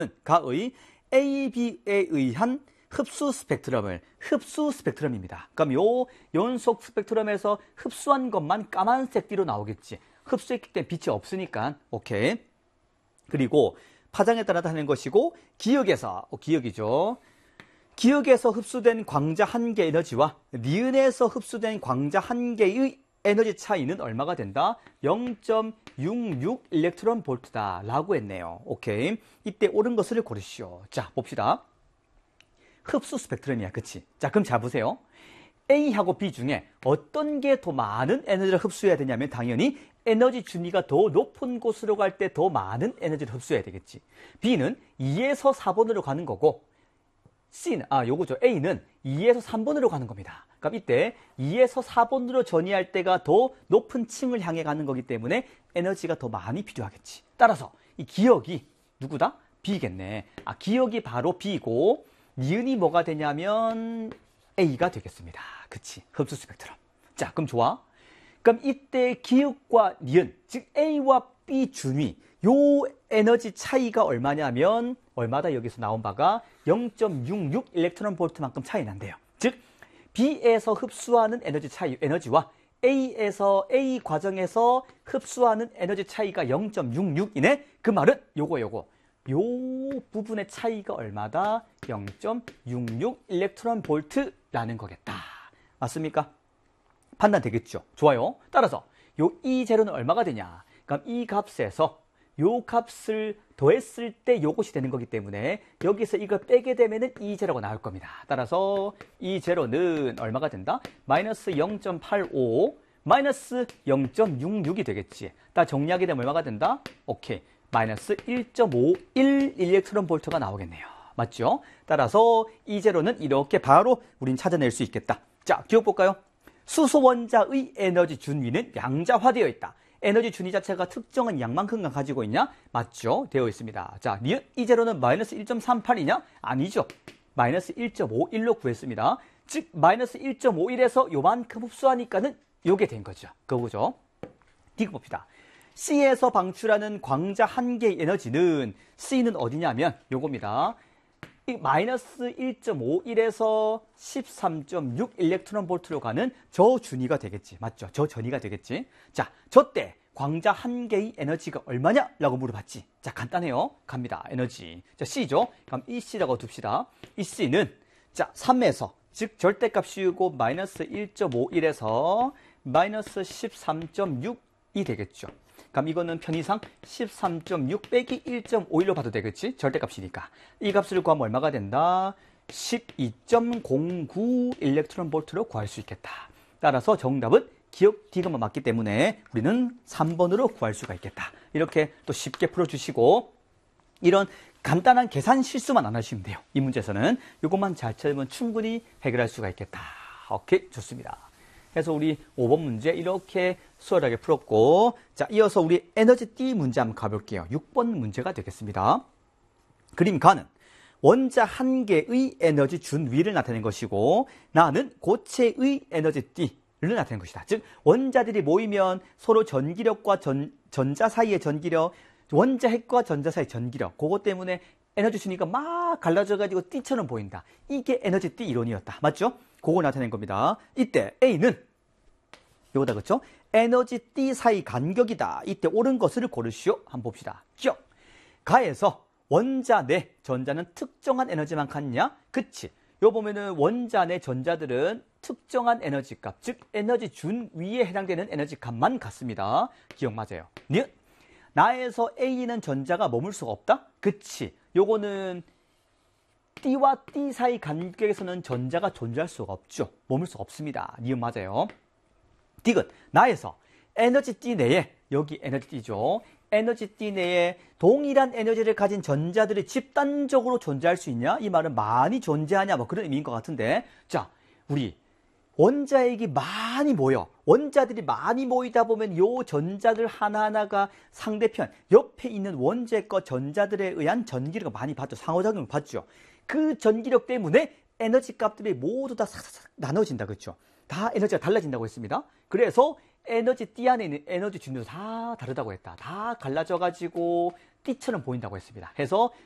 가의 AB에 의한 흡수 스펙트럼입니다. 그럼 요 연속 스펙트럼에서 흡수한 것만 까만색 띠로 나오겠지. 흡수했기 때문에 빛이 없으니까. 오케이. 그리고 파장에 따라 다른 것이고 기역이죠. 기역에서 흡수된 광자 1개 에너지와 니은에서 흡수된 광자 1개의 에너지 차이는 얼마가 된다? 0.66 일렉트론 볼트다 라고 했네요. 오케이. 이때 옳은 것을 고르시오. 자, 봅시다. 흡수 스펙트럼이야. 그치? 자, 그럼 잘 보세요. A하고 B 중에 어떤 게 더 많은 에너지를 흡수해야 되냐면 당연히 에너지 준위가 더 높은 곳으로 갈 때 더 많은 에너지를 흡수해야 되겠지. B는 2에서 4번으로 가는 거고 A는 2에서 3번으로 가는 겁니다. 그럼 이때 2에서 4번으로 전이할 때가 더 높은 층을 향해 가는 거기 때문에 에너지가 더 많이 필요하겠지. 따라서 이 기역이 누구다? B겠네. 기역이 바로 B고 니은이 뭐가 되냐면 A가 되겠습니다. 그치? 흡수 스펙트럼. 자, 그럼 좋아. 그럼 이때 기역과 니은, 즉 A와 B 준위, 요 에너지 차이가 얼마냐면 얼마다 여기서 나온 바가 0.66 일렉트론 볼트만큼 차이 난대요. 즉 B에서 흡수하는 에너지와 A 과정에서 흡수하는 에너지 차이가 0.66이네. 그 말은 요거 요 부분의 차이가 얼마다? 0.66 일렉트론 볼트라는 거겠다. 맞습니까? 판단되겠죠? 좋아요. 따라서 요 E0는 얼마가 되냐? 그럼 이 값에서 요 값을 더했을 때 요것이 되는 거기 때문에 여기서 이걸 빼게 되면은 E0가 나올 겁니다. 따라서 E0는 얼마가 된다? 마이너스 0.85 마이너스 0.66이 되겠지. 딱 정리하게 되면 얼마가 된다? 오케이. 마이너스 1.51 일렉트론 볼트가 나오겠네요. 맞죠? 따라서 E0는 이렇게 바로 우린 찾아낼 수 있겠다. 자, 기억 볼까요? 수소 원자의 에너지 준위는 양자화되어 있다. 에너지 준위 자체가 특정한 양만큼 가지고 있냐? 맞죠? 되어 있습니다. 자, E0는 마이너스 1.38이냐? 아니죠. 마이너스 1.51로 구했습니다. 즉, 마이너스 1.51에서 요만큼 흡수하니까는 요게 된 거죠. 그거죠. D가 봅시다. C에서 방출하는 광자 1개의 에너지는 C는 어디냐면 요겁니다. 마이너스 1.51에서 13.6 일렉트론 볼트로 가는 저 준위가 되겠지. 맞죠? 저 전위가 되겠지. 자, 저 때 광자 1개의 에너지가 얼마냐? 라고 물어봤지. 자, 간단해요. 갑니다. 에너지. 자, C죠? 그럼 이 C라고 둡시다. 이 C는 자, 3에서 즉 절대값이고 마이너스 1.51에서 마이너스 13.6이 되겠죠. 그럼 이거는 편의상 13.6 빼기 1.51로 봐도 되겠지? 절대값이니까. 이 값을 구하면 얼마가 된다? 12.09 일렉트론 볼트로 구할 수 있겠다. 따라서 정답은 기억 D가 맞기 때문에 우리는 3번으로 구할 수가 있겠다. 이렇게 또 쉽게 풀어주시고 이런 간단한 계산 실수만 안 하시면 돼요. 이 문제에서는 이것만 잘 찾으면 충분히 해결할 수가 있겠다. 오케이, 좋습니다. 그래서 우리 5번 문제 이렇게 수월하게 풀었고, 자, 이어서 우리 에너지 D 문제 한번 가볼게요. 6번 문제가 되겠습니다. 그림 가는 원자 1개의 에너지 준위를 나타낸 것이고, 나는 고체의 에너지 D를 나타낸 것이다. 즉, 원자들이 모이면 서로 전기력과 전자 사이의 전기력, 원자 핵과 전자 사이의 전기력, 그것 때문에 에너지 준위가 막 갈라져가지고 D처럼 보인다. 이게 에너지 D 이론이었다. 맞죠? 그거 나타낸 겁니다. 이때 A는 요거다, 그렇죠? 에너지 D 사이 간격이다. 이때 옳은 것을 고르시오. 한번 봅시다. 쭉. 가에서 원자 내 전자는 특정한 에너지만 갖냐? 그치. 요 보면은 원자 내 전자들은 특정한 에너지 값, 즉 에너지 준위에 해당되는 에너지 값만 갖습니다. 기억 맞아요. 나에서 A는 전자가 머물 수가 없다? 그치. 요거는 D와 D 사이 간격에서는 전자가 존재할 수가 없죠. 머물 수 없습니다. 니은 맞아요. D은 나에서 에너지 D 내에, 여기 에너지 D죠. 에너지 D 내에 동일한 에너지를 가진 전자들이 집단적으로 존재할 수 있냐? 이 말은 많이 존재하냐? 뭐 그런 의미인 것 같은데. 자, 우리 원자핵이 많이 모여. 원자들이 많이 모이다 보면 요 전자들 하나하나가 상대편, 옆에 있는 원자핵과 전자들에 의한 전기력을 많이 받죠. 상호작용을 받죠. 그 전기력 때문에 에너지 값들이 모두 다 싹싹 나눠진다. 그렇죠? 다 에너지가 달라진다고 했습니다. 그래서 에너지 D 안에 있는 에너지 준위도 다 다르다고 했다. 다 갈라져가지고 D처럼 보인다고 했습니다. 해서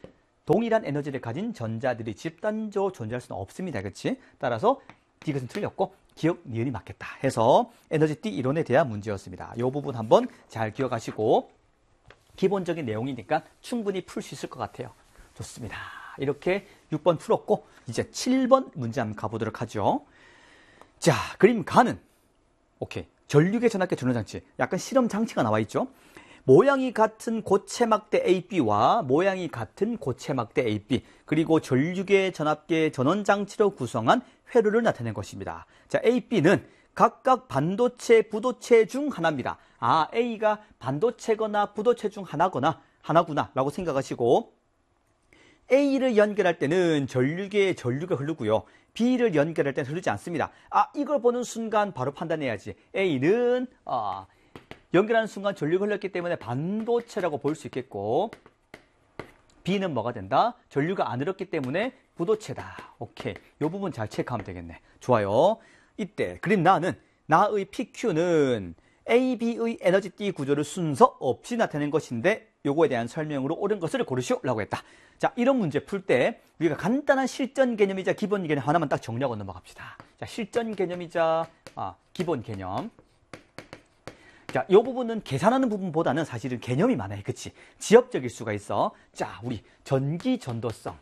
동일한 에너지를 가진 전자들이 집단적으로 존재할 수는 없습니다. 그렇지? 따라서 D것은 틀렸고 기억 니은이 맞겠다 해서 에너지 띠 이론에 대한 문제였습니다. 이 부분 한번 잘 기억하시고 기본적인 내용이니까 충분히 풀 수 있을 것 같아요. 좋습니다. 이렇게 6번 풀었고 이제 7번 문제 한번 가보도록 하죠. 자, 그림 가는 오케이. 전류계 전압계 전원장치 약간 실험 장치가 나와 있죠. 모양이 같은 고체막대 AB와 모양이 같은 고체막대 AB 그리고 전류계 전압계 전원장치로 구성한 회로를 나타낸 것입니다. 자, AB는 각각 반도체, 부도체 중 하나입니다. 아, A가 반도체거나 부도체 중 하나구나 라고 생각하시고 A를 연결할 때는 전류계에 전류가 흐르고요. B를 연결할 때는 흐르지 않습니다. 아, 이걸 보는 순간 바로 판단해야지. A는 연결하는 순간 전류가 흘렀기 때문에 반도체라고 볼 수 있겠고 B는 뭐가 된다? 전류가 안 흘렀기 때문에 부도체다. 오케이. 이 부분 잘 체크하면 되겠네. 좋아요. 이때 그림 나의 PQ는 AB의 에너지 띠 구조를 순서 없이 나타낸 것인데 요거에 대한 설명으로 옳은 것을 고르시오라고 했다. 자, 이런 문제 풀 때 우리가 간단한 실전 개념이자 기본 개념 하나만 딱 정리하고 넘어갑시다. 자, 실전 개념이자 기본 개념. 자, 이 부분은 계산하는 부분보다는 사실은 개념이 많아요. 그치? 지엽적일 수가 있어. 자, 우리 전기 전도성.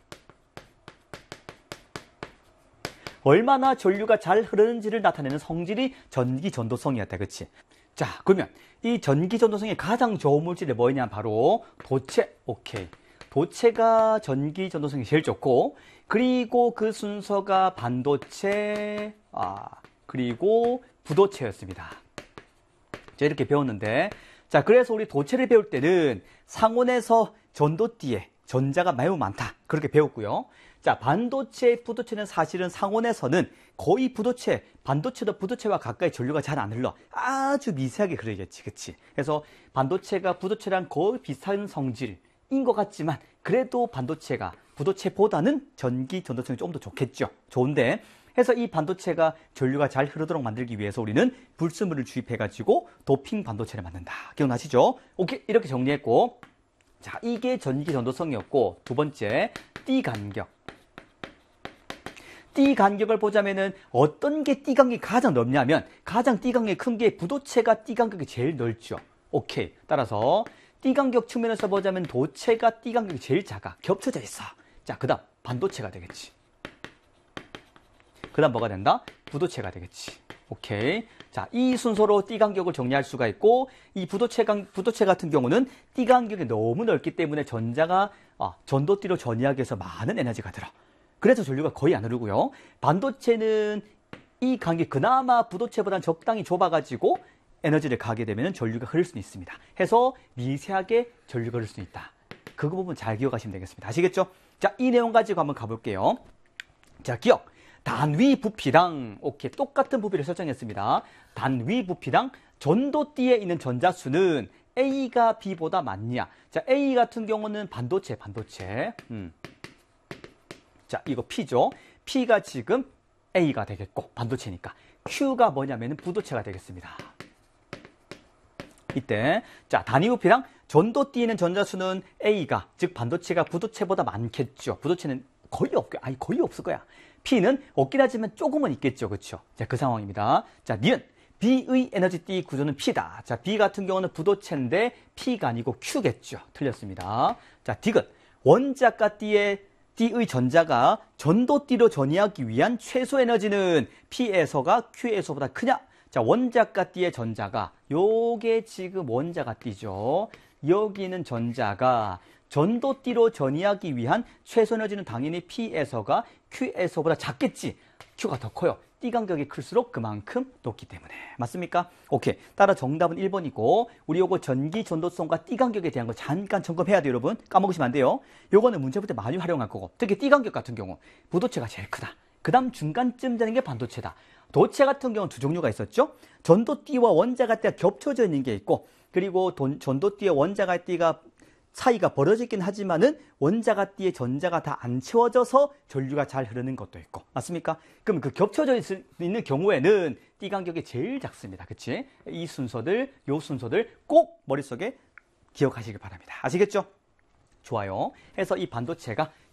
얼마나 전류가 잘 흐르는지를 나타내는 성질이 전기 전도성이었다. 그치? 자, 그러면 이 전기 전도성의 가장 좋은 물질이 뭐냐? 바로 도체. 오케이. 도체가 전기 전도성이 제일 좋고, 그리고 그 순서가 반도체, 그리고 부도체였습니다. 자, 이렇게 배웠는데, 자, 그래서 우리 도체를 배울 때는 상온에서 전도띠에 전자가 매우 많다. 그렇게 배웠고요. 자, 반도체, 부도체는 사실은 상온에서는 거의 반도체도 부도체와 가까이 전류가 잘 안 흘러. 아주 미세하게 흐르겠지. 그치? 그래서 반도체가 부도체랑 거의 비슷한 성질인 것 같지만, 그래도 반도체가 부도체보다는 전기 전도성이 좀 더 좋겠죠. 좋은데, 해서 이 반도체가 전류가 잘 흐르도록 만들기 위해서 우리는 불순물을 주입해가지고 도핑 반도체를 만든다. 기억나시죠? 오케이. 이렇게 정리했고. 자, 이게 전기 전도성이었고, 두 번째, 띠 간격. 띠 간격을 보자면은 어떤 게 띠 간격이 가장 넓냐면 가장 띠 간격이 큰 게 부도체가 띠 간격이 제일 넓죠. 오케이. 따라서 띠 간격 측면에서 보자면 도체가 띠 간격이 제일 작아. 겹쳐져 있어. 자, 그 다음 반도체가 되겠지. 그 다음 뭐가 된다? 부도체가 되겠지. 오케이. 자, 이 순서로 띠 간격을 정리할 수가 있고, 이 부도체 같은 경우는 띠 간격이 너무 넓기 때문에 전자가 전도띠로 전이하기 위해서 많은 에너지가 들어. 그래서 전류가 거의 안 흐르고요. 반도체는 이 간격이 그나마 부도체보다는 적당히 좁아가지고 에너지를 가게 되면 전류가 흐를 수는 있습니다. 해서 미세하게 전류가 흐를 수는 있다. 그거 부분 잘 기억하시면 되겠습니다. 아시겠죠? 자, 이 내용 가지고 한번 가볼게요. 자, 기억. 단위 부피랑 오케이 똑같은 부피를 설정했습니다. 단위 부피랑 전도띠에 있는 전자수는 A가 B보다 많냐? 자, A 같은 경우는 반도체. 자, 이거 P죠. P가 지금 A가 되겠고 반도체니까. Q가 뭐냐면 부도체가 되겠습니다. 이때 자, 단위 부피랑 전도띠에 있는 전자수는 A가 즉 반도체가 부도체보다 많겠죠. 부도체는 거의 없을 거야. P는 없긴 하지만 조금은 있겠죠. 그렇죠? 자, 그 상황입니다. 자, 니은 B의 에너지띠 구조는 P다. 자, B 같은 경우는 부도체인데 P가 아니고 Q겠죠. 틀렸습니다. 자, 디귿 원자가 D의 전자가 전도띠로 전이하기 위한 최소 에너지는 P에서가 Q에서보다 크냐? 자, 원자가 D의 전자가 요게 지금 원자가 D죠. 여기는 전자가 전도띠로 전이하기 위한 최소 에너지는 당연히 P에서가 Q에서보다 작겠지. Q가 더 커요. 띠 간격이 클수록 그만큼 높기 때문에. 맞습니까? 오케이. 따라 정답은 1번이고 우리 요거 전기 전도성과 띠 간격에 대한 거 잠깐 점검해야 돼요, 여러분. 까먹으시면 안 돼요. 요거는 문제 볼 때 많이 활용할 거고. 특히 띠 간격 같은 경우 부도체가 제일 크다. 그 다음 중간쯤 되는 게 반도체다. 도체 같은 경우는 두 종류가 있었죠. 전도띠와 원자가 띠가 겹쳐져 있는 게 있고 그리고 전도띠와 원자가 띠가 차이가 벌어지긴 하지만은 원자가 띠에 전자가 다 안 채워져서 전류가 잘 흐르는 것도 있고. 맞습니까? 그럼 그 겹쳐져 있는 경우에는 띠 간격이 제일 작습니다. 그치? 요 순서들 꼭 머릿속에 기억하시길 바랍니다. 아시겠죠? 좋아요. 해서 이 반도체가